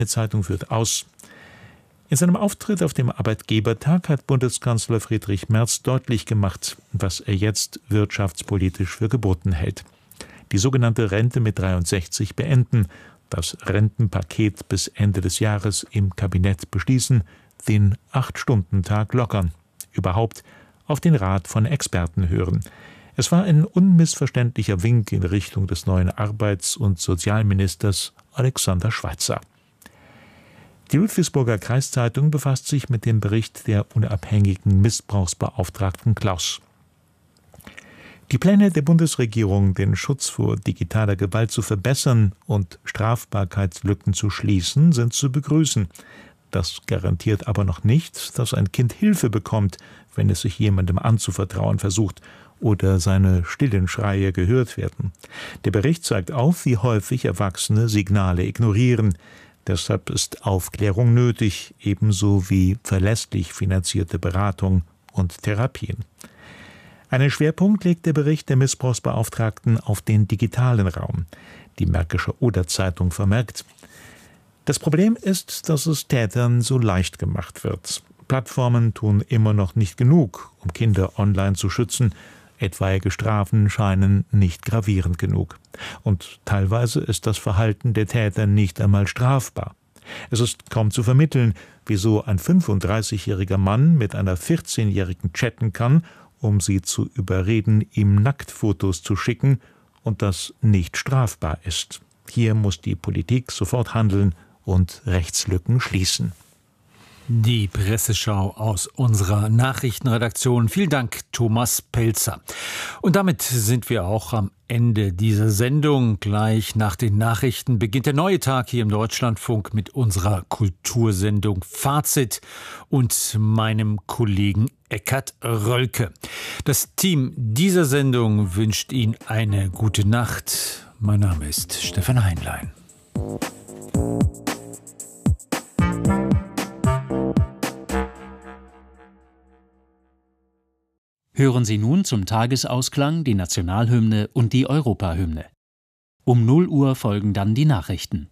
Die Zeitung führt aus. In seinem Auftritt auf dem Arbeitgebertag hat Bundeskanzler Friedrich Merz deutlich gemacht, was er jetzt wirtschaftspolitisch für geboten hält. Die sogenannte Rente mit 63 beenden, das Rentenpaket bis Ende des Jahres im Kabinett beschließen, den 8-Stunden-Tag lockern, überhaupt auf den Rat von Experten hören. Es war ein unmissverständlicher Wink in Richtung des neuen Arbeits- und Sozialministers Alexander Schweitzer. Die Ludwigsburger Kreiszeitung befasst sich mit dem Bericht der unabhängigen Missbrauchsbeauftragten Klaus. Die Pläne der Bundesregierung, den Schutz vor digitaler Gewalt zu verbessern und Strafbarkeitslücken zu schließen, sind zu begrüßen. Das garantiert aber noch nicht, dass ein Kind Hilfe bekommt, wenn es sich jemandem anzuvertrauen versucht oder seine stillen Schreie gehört werden. Der Bericht zeigt auf, wie häufig Erwachsene Signale ignorieren. Deshalb ist Aufklärung nötig, ebenso wie verlässlich finanzierte Beratung und Therapien. Einen Schwerpunkt legt der Bericht der Missbrauchsbeauftragten auf den digitalen Raum. Die Märkische Oder-Zeitung vermerkt: Das Problem ist, dass es Tätern so leicht gemacht wird. Plattformen tun immer noch nicht genug, um Kinder online zu schützen. Etwaige Strafen scheinen nicht gravierend genug. Und teilweise ist das Verhalten der Täter nicht einmal strafbar. Es ist kaum zu vermitteln, wieso ein 35-jähriger Mann mit einer 14-jährigen chatten kann, um sie zu überreden, ihm Nacktfotos zu schicken, und das nicht strafbar ist. Hier muss die Politik sofort handeln und Rechtslücken schließen. Die Presseschau aus unserer Nachrichtenredaktion. Vielen Dank, Thomas Pelzer. Und damit sind wir auch am Ende dieser Sendung. Gleich nach den Nachrichten beginnt der neue Tag hier im Deutschlandfunk mit unserer Kultursendung Fazit und meinem Kollegen Eckhard Rölke. Das Team dieser Sendung wünscht Ihnen eine gute Nacht. Mein Name ist Stefan Heinlein. Hören Sie nun zum Tagesausklang die Nationalhymne und die Europahymne. Um 0 Uhr folgen dann die Nachrichten.